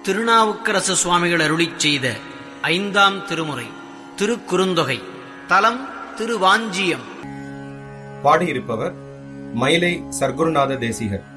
திருநாவுக்கரசு சுவாமிகள் அருளிச் செய்த 5ஆம் திருமுறை திருக்குறுந்தொகை. தலம் திருவாஞ்சியம். பாடியிருப்பவர் மயிலை சர்க்குருநாத தேசிகர்.